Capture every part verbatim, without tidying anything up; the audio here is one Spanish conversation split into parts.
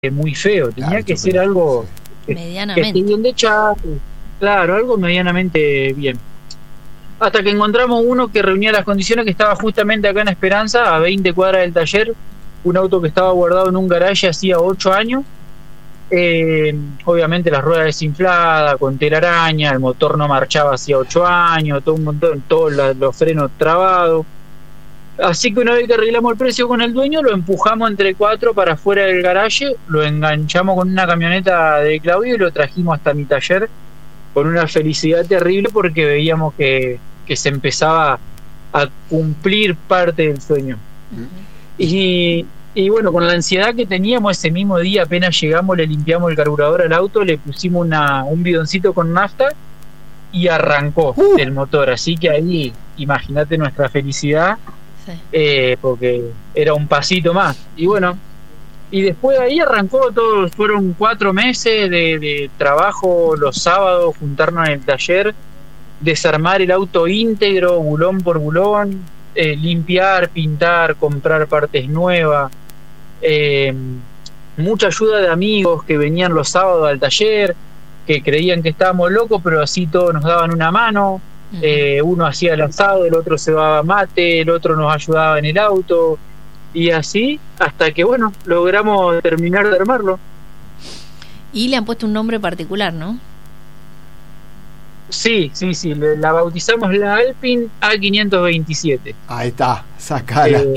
muy feo, tenía claro, que ser algo que, medianamente que esté bien de chat, claro, algo medianamente bien. Hasta que encontramos uno que reunía las condiciones, que estaba justamente acá en Esperanza, a veinte cuadras del taller, un auto que estaba guardado en un garaje hacía ocho años, eh, obviamente las ruedas desinfladas, con telaraña, el motor no marchaba hacía ocho años, todo un montón, todos los frenos trabados. Así que una vez que arreglamos el precio con el dueño, lo empujamos entre cuatro para afuera del garaje, lo enganchamos con una camioneta de Claudio y lo trajimos hasta mi taller con una felicidad terrible, porque veíamos que, que se empezaba a cumplir parte del sueño. Uh-huh. Y, y bueno, con la ansiedad que teníamos ese mismo día, apenas llegamos, le limpiamos el carburador al auto, le pusimos una, un bidoncito con nafta y arrancó uh. el motor. Así que ahí, imagínate nuestra felicidad. Sí. Eh, porque era un pasito más. Y bueno, y después de ahí arrancó todo. Fueron cuatro meses de, de trabajo los sábados, juntarnos en el taller, desarmar el auto íntegro, bulón por bulón, eh, limpiar, pintar, comprar partes nuevas, eh, mucha ayuda de amigos que venían los sábados al taller, que creían que estábamos locos, pero así todos nos daban una mano. Eh, uno hacía el asado, el otro se daba mate, el otro nos ayudaba en el auto, y así hasta que bueno, logramos terminar de armarlo. Y le han puesto un nombre particular, ¿no? Sí, sí, sí, la bautizamos la Alpine A quinientos veintisiete. Ahí está, sacala. Eh,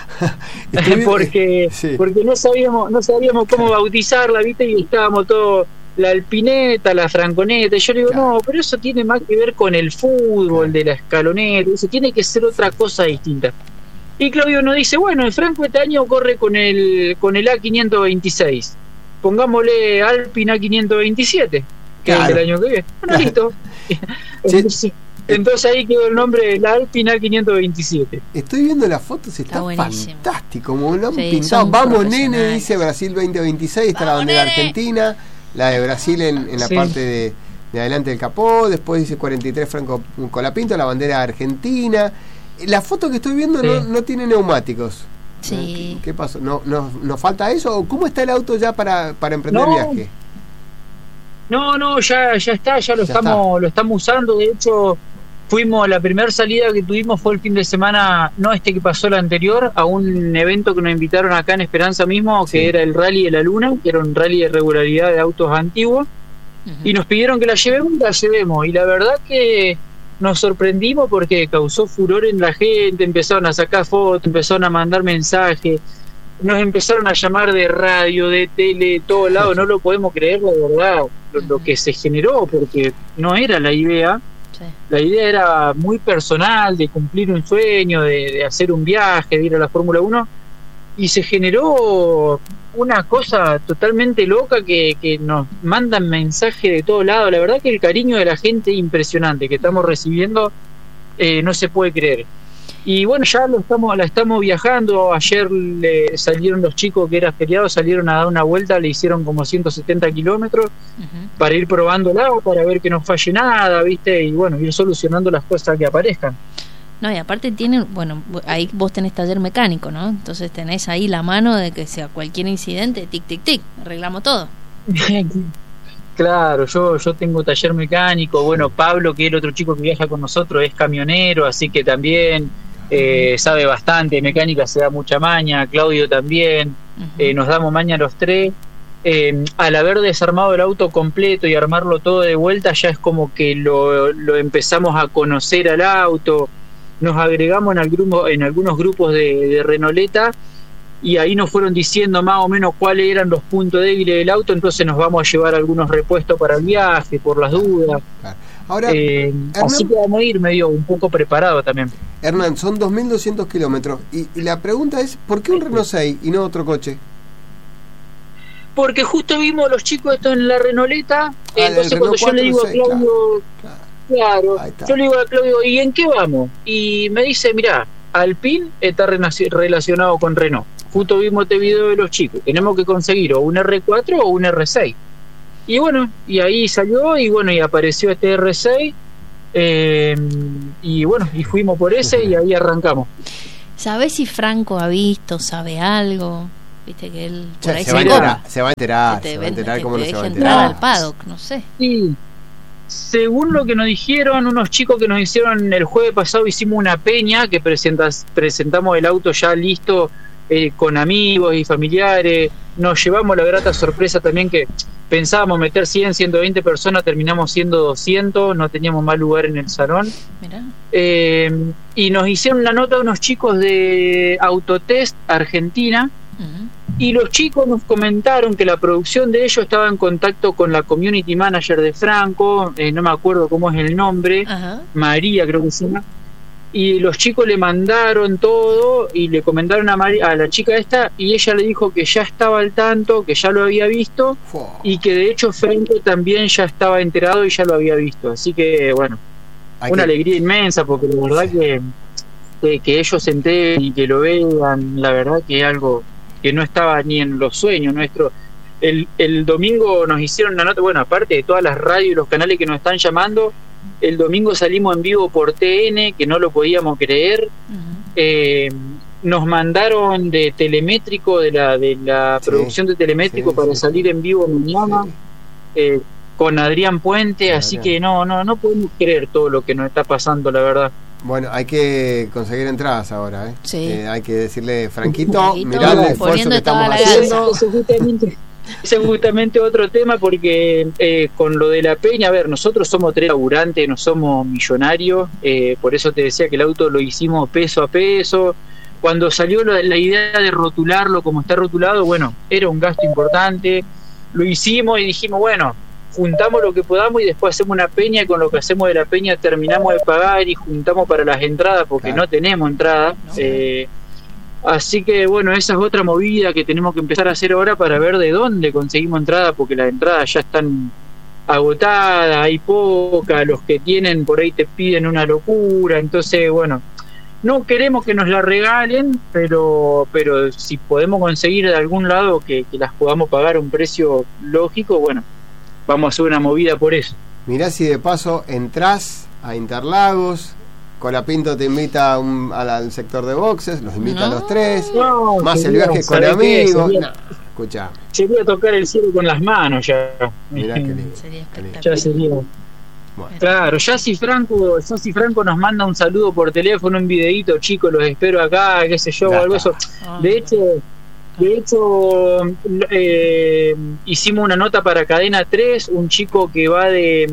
porque sí. porque no sabíamos no sabíamos cómo bautizarla, ¿viste? Y estábamos todos, la Alpineta, la Franconeta, y yo le digo, claro, no, pero eso tiene más que ver con el fútbol, claro, de la escaloneta, eso tiene que ser otra cosa distinta. Y Claudio nos dice, bueno, el Franco este año corre con el con el A quinientos veintiséis, pongámosle Alpine A quinientos veintisiete, que claro, es el año que viene. Bueno, listo. Entonces, entonces ahí quedó el nombre de la Alpine A quinientos veintisiete. Estoy viendo las fotos, está, está fantástico, como lo han sí, pintado. Vamos, nene, dice Brasil veinte veintiséis, está la bandera nene. Argentina, la de Brasil en, en la sí. parte de, de adelante del capó, después dice cuarenta y tres Franco Colapinto, la bandera argentina. La foto que estoy viendo sí. no, no tiene neumáticos. Sí. ¿Qué, qué pasó? ¿No, no, ¿Nos falta eso? ¿Cómo está el auto ya para, para emprender no. el viaje? No, no, ya, ya está, ya lo ya estamos está. lo estamos usando. De hecho, fuimos, la primera salida que tuvimos fue el fin de semana, no este que pasó, el anterior, a un evento que nos invitaron acá en Esperanza mismo, que sí. era el Rally de la Luna, que era un rally de regularidad de autos antiguos, uh-huh. y nos pidieron que la llevemos y la llevemos, y la verdad que nos sorprendimos porque causó furor en la gente, empezaron a sacar fotos, empezaron a mandar mensajes, nos empezaron a llamar de radio, de tele, de todos lados, no lo podemos creer, la verdad, lo, lo que se generó, porque no era la idea. Sí. La idea era muy personal, de cumplir un sueño, de, de hacer un viaje, de ir a la Fórmula uno, y se generó una cosa totalmente loca que, que nos mandan mensajes de todos lados. La verdad que el cariño de la gente impresionante que estamos recibiendo, eh, no se puede creer. Y bueno, ya lo estamos, la estamos viajando. Ayer le salieron los chicos, que era feriado, salieron a dar una vuelta, le hicieron como ciento setenta kilómetros uh-huh. para ir probando el agua, para ver que no falle nada, ¿viste? Y bueno, ir solucionando las cosas que aparezcan. No, y aparte tienen, bueno, ahí vos tenés taller mecánico, ¿no? Entonces tenés ahí la mano de que sea cualquier incidente, tic, tic, tic, arreglamos todo. Claro, yo yo tengo taller mecánico. Bueno, Pablo, que es el otro chico que viaja con nosotros, es camionero, así que también eh, sabe bastante, mecánica se da mucha maña, Claudio también, uh-huh. eh, nos damos maña los tres. Eh, al haber desarmado el auto completo y armarlo todo de vuelta, ya es como que lo, lo empezamos a conocer al auto. Nos agregamos en, el grupo, en algunos grupos de, de Renoleta, y ahí nos fueron diciendo más o menos cuáles eran los puntos débiles del auto, entonces nos vamos a llevar algunos repuestos para el viaje, por las dudas. Claro. Ahora, eh, Hernán, así que vamos a ir medio un poco preparado también. Hernán, son dos mil doscientos kilómetros, y, y la pregunta es, ¿por qué un Renault seis y no otro coche? Porque justo vimos los chicos esto en la Renoleta, ah, entonces cuando yo le digo a Claudio... Claro. Claro, yo le digo a Claudio, ¿y en qué vamos? Y me dice, mirá, Alpine está relacionado con Renault. Justo vimos este video de los chicos, tenemos que conseguir o un erre cuatro o un erre seis. Y bueno, y ahí salió, y bueno, y apareció este erre seis, eh, y bueno, y fuimos por ese, y ahí arrancamos. ¿Sabés si Franco ha visto, sabe algo? viste que él por che, ahí se, se, va enterar, se va a enterar, te se va a ven, enterar te, cómo te no se va a entrar enterar. al paddock, no sé. Sí. Según lo que nos dijeron unos chicos que nos hicieron el jueves pasado, hicimos una peña que presentas, presentamos el auto ya listo, eh, con amigos y familiares. Nos llevamos la grata sorpresa también que pensábamos meter cien, ciento veinte personas, terminamos siendo doscientos, no teníamos más lugar en el salón. Mirá. Eh, y nos hicieron la nota unos chicos de Autotest Argentina. Uh-huh. Y los chicos nos comentaron que la producción de ellos estaba en contacto con la community manager de Franco, eh, no me acuerdo cómo es el nombre, uh-huh. María creo que se llama, y los chicos le mandaron todo y le comentaron a, María, a la chica esta, y ella le dijo que ya estaba al tanto, que ya lo había visto, y que de hecho Franco también ya estaba enterado y ya lo había visto, así que bueno, Hay una que... alegría inmensa, porque la verdad sí. que, que, que ellos se enteren y que lo vean, la verdad que es algo que no estaba ni en los sueños nuestros. El, el domingo nos hicieron una nota, bueno, aparte de todas las radios y los canales que nos están llamando, el domingo salimos en vivo por T N, que no lo podíamos creer. Uh-huh. eh, nos mandaron de telemétrico, de la de la sí, producción de telemétrico, sí, para sí, salir en vivo mañana, sí. eh, con Adrián Puente, sí, así Adrián. que no, no, no podemos creer todo lo que nos está pasando, la verdad. Bueno, hay que conseguir entradas ahora, ¿eh? Sí. Eh, hay que decirle, Franquito, mirá el esfuerzo que estamos haciendo. Eso justamente, es justamente otro tema, porque eh, con lo de la peña, a ver, nosotros somos tres laburantes, no somos millonarios, eh, por eso te decía que el auto lo hicimos peso a peso. Cuando salió la, la idea de rotularlo como está rotulado, bueno, era un gasto importante, lo hicimos y dijimos, bueno, juntamos lo que podamos y después hacemos una peña, y con lo que hacemos de la peña terminamos de pagar y juntamos para las entradas, porque claro. no tenemos entradas. No. Eh, así que bueno, esa es otra movida que tenemos que empezar a hacer ahora para ver de dónde conseguimos entradas, porque las entradas ya están agotadas, hay pocas, los que tienen por ahí te piden una locura, entonces bueno, no queremos que nos la regalen, pero pero si podemos conseguir de algún lado que, que las podamos pagar a un precio lógico, bueno, vamos a hacer una movida por eso. Mirá si de paso entrás a Interlagos, Colapinto te invita a un, al, al sector de boxes, los invita no, a los tres, no, más el viaje con amigos. No, escuchá. Sería tocar el cielo con las manos ya. Mirá qué lindo. Sería espectacular. Ya sería. Bueno. Claro, ya si Franco, ya si Franco nos manda un saludo por teléfono, un videíto, chicos, los espero acá, qué sé yo, o algo eso. De hecho, de hecho eh, hicimos una nota para Cadena tres, un chico que va de,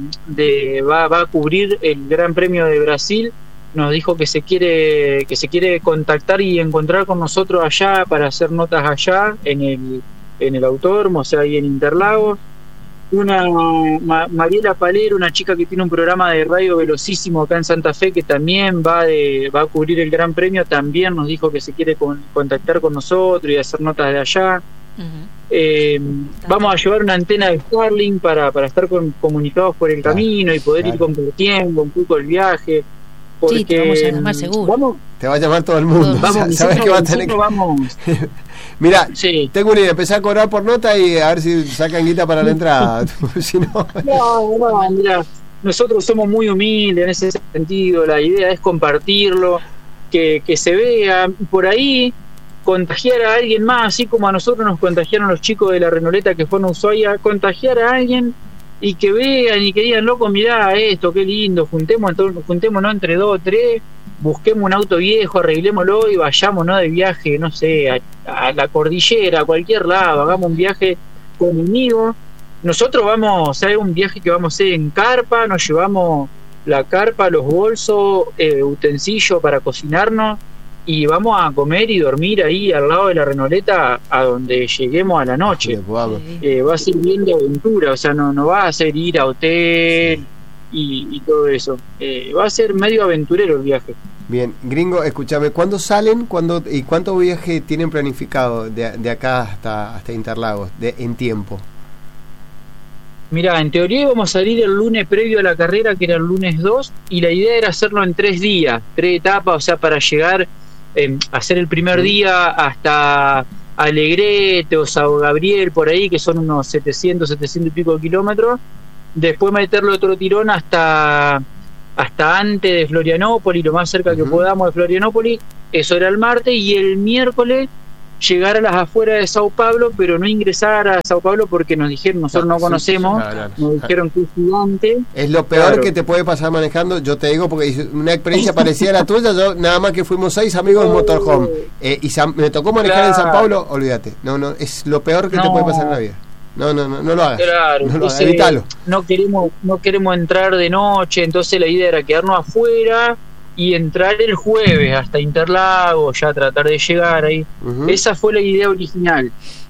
de va, va a cubrir el Gran Premio de Brasil, nos dijo que se quiere que se quiere contactar y encontrar con nosotros allá para hacer notas allá en el en el autódromo, o sea, ahí en Interlagos. Una Ma, Mariela Palero, una chica que tiene un programa de radio velocísimo acá en Santa Fe, que también va de va a cubrir el Gran Premio, también nos dijo que se quiere con, contactar con nosotros y hacer notas de allá. Uh-huh. eh, vamos a llevar una antena de Starlink para, para estar con, comunicados por el claro, camino y poder claro. ir compartiendo un poco el viaje, porque sí, te vamos a llamar seguro. Vamos, te va a llamar todo el mundo. Vamos, ¿Sabes que va a tener que... vamos. Mirá, sí. tengo una idea, empezar a cobrar por nota y a ver si sacan guita para la entrada. Si no... no, no, mirá, nosotros somos muy humildes en ese sentido, la idea es compartirlo, que, que se vea por ahí, contagiar a alguien más, así como a nosotros nos contagiaron los chicos de la Renoleta que fueron a Ushuaia, contagiar a alguien y que vean y que digan, loco, mirá esto, qué lindo, juntemos, juntémonos entre dos o tres, busquemos un auto viejo, arreglémoslo y vayámonos de viaje, no sé, a, a la cordillera, a cualquier lado, hagamos un viaje con amigos. Nosotros vamos a hacer un viaje que vamos a hacer en carpa, nos llevamos la carpa, los bolsos, eh, utensilios para cocinarnos y vamos a comer y dormir ahí al lado de la Renoleta a donde lleguemos a la noche. Sí. Eh, va a ser bien de aventura, o sea, no, no va a ser ir a hotel sí. y, y todo eso. Eh, va a ser medio aventurero el viaje. Bien, Gringo, escúchame, ¿cuándo salen cuándo, y cuánto viaje tienen planificado de, de acá hasta, hasta Interlagos de, en tiempo? Mirá, en teoría íbamos a salir el lunes previo a la carrera, que era el lunes dos, y la idea era hacerlo en tres días, tres etapas, o sea, para llegar eh, a hacer el primer día hasta Alegrete o Sao Gabriel, por ahí, que son unos setecientos, setecientos y pico kilómetros, después meterle otro tirón hasta... hasta antes de Florianópolis, lo más cerca uh-huh. que podamos de Florianópolis, eso era el martes, y el miércoles llegar a las afueras de Sao Paulo, pero no ingresar a Sao Paulo porque nos dijeron, nosotros no, no conocemos, sí, claro, nos dijeron que es gigante. Es lo peor claro. que te puede pasar manejando, yo te digo, porque una experiencia parecida a la tuya, yo nada más que fuimos seis amigos en motorhome, eh, y San, me tocó manejar claro. en Sao Paulo, olvídate, no, no, es lo peor que no. te puede pasar en la vida. No, no, no, no lo hagas. Claro, no lo hagas, evítalo. No queremos, no queremos entrar de noche, entonces la idea era quedarnos afuera y entrar el jueves hasta Interlagos, ya tratar de llegar ahí. Uh-huh. Esa fue la idea original.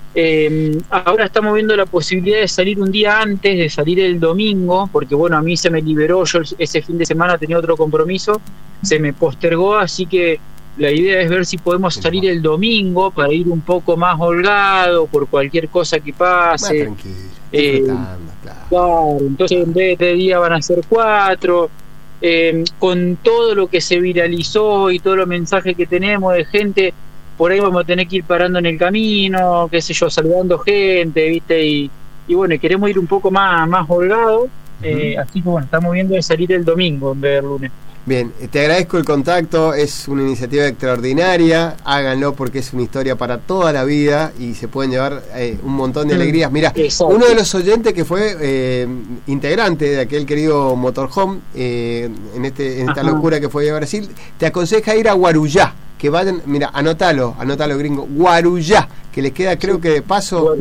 Eh, ahora estamos viendo la posibilidad de salir un día antes, de salir el domingo, porque bueno, a mí se me liberó, yo ese fin de semana tenía otro compromiso, se me postergó, así que la idea es ver si podemos salir el domingo para ir un poco más holgado por cualquier cosa que pase. Más tranquilo, eh, claro. claro, entonces en vez de día van a ser cuatro. Eh, con todo lo que se viralizó y todos los mensajes que tenemos de gente, por ahí vamos a tener que ir parando en el camino, qué sé yo, saludando gente, viste, y, y bueno, queremos ir un poco más, más holgado, eh, uh-huh. así que bueno, estamos viendo de salir el domingo en vez del lunes. Bien, te agradezco el contacto, es una iniciativa extraordinaria, háganlo porque es una historia para toda la vida y se pueden llevar eh, un montón de alegrías. Mira, exacto. Uno de los oyentes que fue eh, integrante de aquel querido motorhome, eh, en, este, en esta Ajá. locura que fue a Brasil, te aconseja ir a Guarujá, que vayan, mira, anótalo, anótalo gringo, Guarujá, que les queda creo que de paso,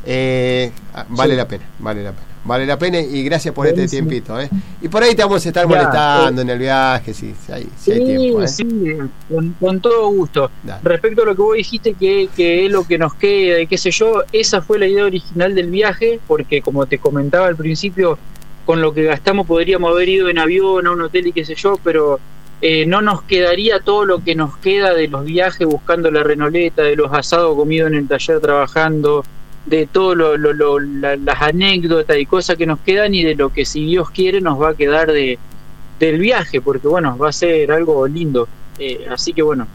eh, vale sí. la pena, vale la pena. Vale la pena y gracias por Buenísimo. Este tiempito, ¿eh? Y por ahí te vamos a estar ya, molestando eh, en el viaje, si, si, hay, si sí, hay tiempo, ¿eh? Sí, con, con todo gusto. Dale. Respecto a lo que vos dijiste, que, que es lo que nos queda y qué sé yo, esa fue la idea original del viaje, porque como te comentaba al principio, con lo que gastamos podríamos haber ido en avión a un hotel y qué sé yo, pero eh, no nos quedaría todo lo que nos queda de los viajes buscando la renoleta, de los asados comidos en el taller trabajando, de todo lo, lo, lo, la, las anécdotas y cosas que nos quedan y de lo que si Dios quiere nos va a quedar de del viaje, porque bueno, va a ser algo lindo, eh, así que bueno,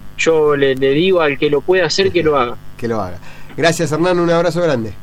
yo le, le digo al que lo pueda hacer que lo haga. Que lo haga. Gracias, Hernán, un abrazo grande.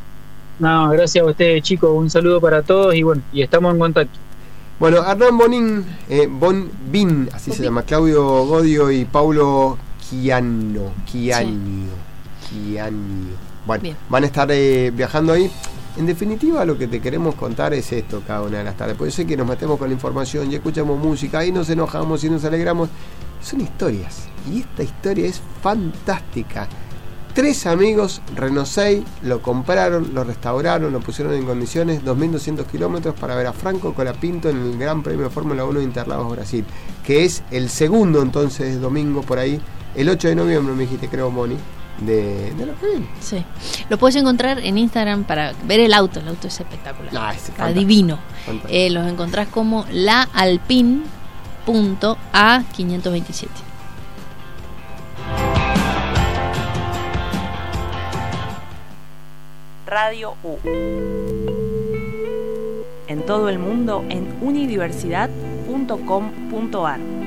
No, gracias a ustedes, chicos, un saludo para todos y bueno, y estamos en contacto. Bueno, Hernán Bonin, eh, Bonvin, así se llama, Claudio Godio y Paulo Chiano, Chianio, sí. Chianio. Bueno, Bien. van a estar eh, viajando ahí. En definitiva, lo que te queremos contar es esto cada una de las tardes. Porque yo sé que nos metemos con la información y escuchamos música y nos enojamos y nos alegramos. Son historias. Y esta historia es fantástica. Tres amigos, Renault seis, lo compraron, lo restauraron, lo pusieron en condiciones, dos mil doscientos kilómetros para ver a Franco Colapinto en el Gran Premio de Fórmula uno de Interlagos, Brasil. Que es el segundo entonces domingo por ahí. El ocho de noviembre me dijiste, creo, Moni. De, de lo que viene. Sí. Lo puedes encontrar en Instagram para ver el auto. El auto es espectacular. Ah, es Está divino. Eh, los encontrás como la alpine punto a quinientos veintisiete. Radio U. En todo el mundo en unidiversidad punto com punto ar.